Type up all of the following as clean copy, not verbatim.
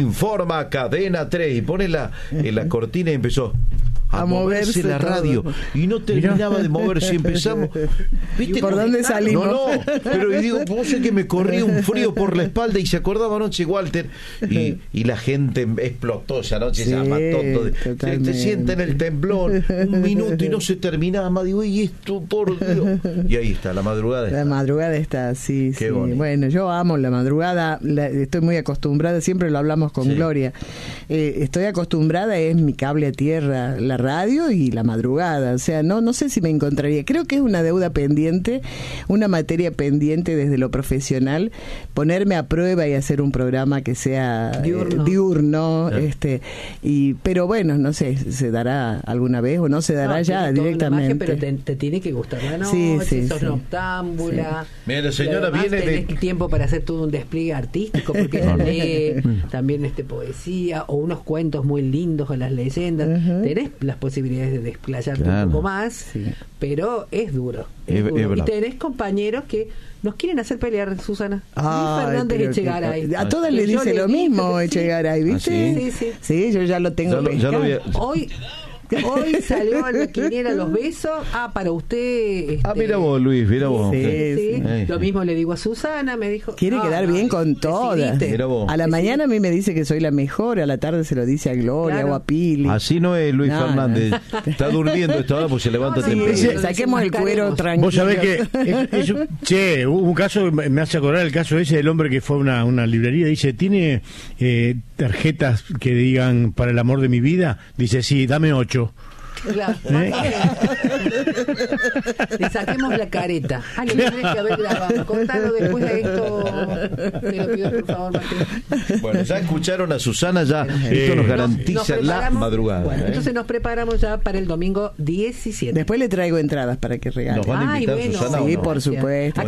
Informa Cadena 3 y pone en la cortina y empezó a moverse la radio todo. Y no terminaba de moverse y empezamos. ¿Viste? ¿Por dónde salimos? No, pero y digo, vos sé que me corría un frío por la espalda y se acordaba anoche Walter y la gente explotó esa noche, se mató todo. Se sienta en el temblor un minuto y no se terminaba más. Digo, y esto, por Dios. Y ahí está, la madrugada está. La madrugada está, sí. Qué bonito. Bueno, yo amo la madrugada, estoy muy acostumbrada, siempre lo hablamos con Gloria. Estoy acostumbrada, es mi cable a tierra, la radio y la madrugada, o sea, no sé si me encontraría, creo que es una deuda pendiente, una materia pendiente desde lo profesional, ponerme a prueba y hacer un programa que sea diurno, pero bueno, no sé, se dará alguna vez o no se dará ya directamente. Magia, pero te tiene que gustar la noche, sos noctámbula. Mira, la señora viene tenés tiempo para hacer todo un despliegue artístico, porque ella lee también poesía o unos cuentos muy lindos o las leyendas. Tenés las posibilidades de desplayarte un poco más, pero es duro. Y tenés compañeros que nos quieren hacer pelear, Susana. Fernández Echegaray. A todas les dice lo mismo Echegaray, ¿viste? Sí, yo ya lo tengo pescado. Hoy salió en la quiniela los besos. Para usted. Mira vos, Luis, mira vos. Sí. Lo mismo le digo a Susana, me dijo. Quiere quedar bien con todas. A la mañana a mí me dice que soy la mejor, a la tarde se lo dice a Gloria o a Pili. Así no es Luis Fernández. Está durmiendo esta hora porque se levanta temprano. Saquemos el cuero tranquilo. Vos sabés que hubo un caso, me hace acordar el caso ese del hombre que fue a una librería, dice, ¿tiene tarjetas que digan para el amor de mi vida? Dice, sí, dame 8. Claro. Le saquemos la careta. Lo tenés que haber grabado. Contalo después de esto. Te lo pido, por favor, Martín. Bueno, ya escucharon a Susana, ya esto nos garantiza la madrugada. Bueno, entonces nos preparamos ya para el domingo 17. Después le traigo entradas para que regalen. ¿Nos van a invitar, Susana? Sí, por supuesto.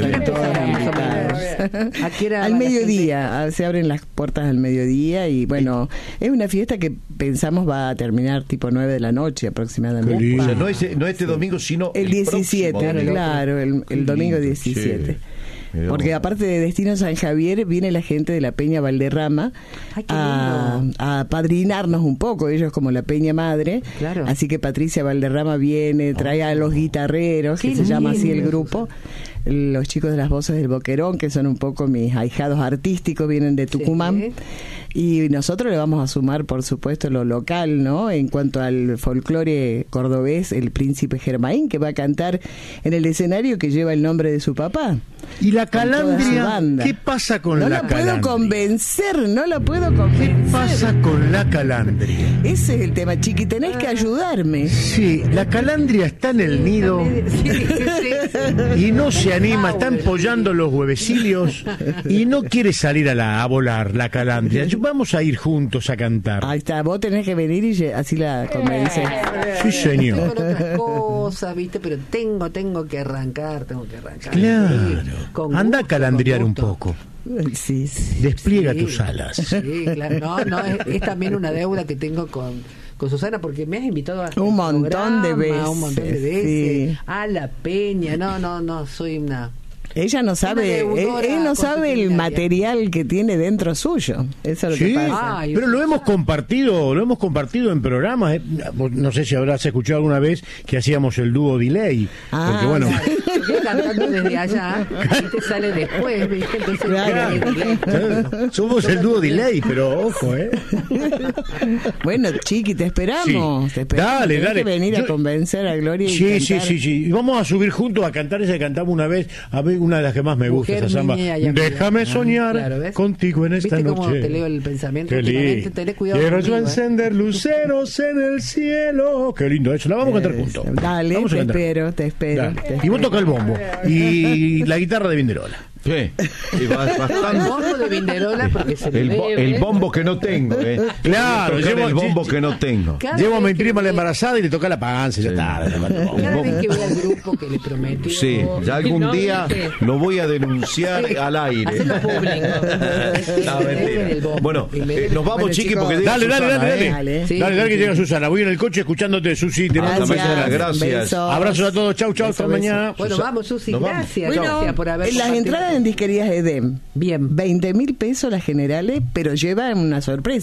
Al mediodía, se abren las puertas al mediodía y bueno, es una fiesta que pensamos va a terminar tipo 9 de la noche aproximadamente. O sea, no este domingo, sino el 17, claro, el domingo 17. Porque aparte de Destino San Javier, viene la gente de la Peña Valderrama a padrinarnos un poco, ellos como la Peña Madre. Claro. Así que Patricia Valderrama viene, trae a los guitarreros, que se llama así el grupo. Los chicos de las voces del Boquerón, que son un poco mis ahijados artísticos, vienen de Tucumán. Y nosotros le vamos a sumar, por supuesto, lo local, ¿no? En cuanto al folclore cordobés, el Príncipe Germain, que va a cantar en el escenario que lleva el nombre de su papá. ¿Y la calandria? ¿Qué pasa con la calandria? No la puedo convencer. ¿Qué pasa con la calandria? Ese es el tema, Chiqui, tenés que ayudarme. Sí, la calandria está en el nido y no se anima, está empollando los huevecillos y no quiere salir a volar la calandria. Vamos a ir juntos a cantar. Ahí está, vos tenés que venir y así la convences. Sí, señor. Tengo otras cosas, ¿viste? Pero tengo que arrancar. Claro. Anda a calandriar un poco. Sí. Despliega tus alas. Sí, claro. No, es también una deuda que tengo con Susana, porque me has invitado a un montón de veces. Sí. A la Peña. No, soy una... Ella no sabe, él no sabe el material que tiene dentro suyo. Eso es lo que pasa. Pero lo hemos compartido en programas. No sé si habrás escuchado alguna vez que hacíamos el dúo delay. Porque bueno, cantando desde allá y te sale después, ¿viste? Entonces, somos el dúo delay, pero ojo, Bueno, Chiqui, te esperamos. Sí. Dale. Tienes que venir a convencer a Gloria y cantar. Sí. Y vamos a subir juntos a cantar esa que cantamos una vez. A ver, una de las que más me gusta, esa samba. Déjame soñar contigo en esta noche. ¿Viste cómo te leo el pensamiento? Tenés cuidado. Quiero yo encender luceros en el cielo. Qué lindo eso. La vamos a cantar juntos. Dale, te espero. Y vos toca el bombo y la guitarra de Vinderola. Sí, bastante. El bombo de Vinderola, porque se el bombo que no tengo, Claro, el bombo que no tengo. Llevo a mi prima la embarazada y le toca la panza, ya está. Cada vez que voy al grupo que le prometí. Sí, ya algún día lo voy a denunciar al aire. Hacelo público. No, mentira. Bueno, nos vamos, Chiqui, porque dale. Dale, que llega Susana. Voy en el coche escuchándote, Susi. Gracias. Abrazos a todos. Chau, hasta mañana. Bueno, vamos, Susi. Gracias por haber. Las entradas en Disquerías Edem. Bien. 20.000 pesos las generales, pero llevan una sorpresa.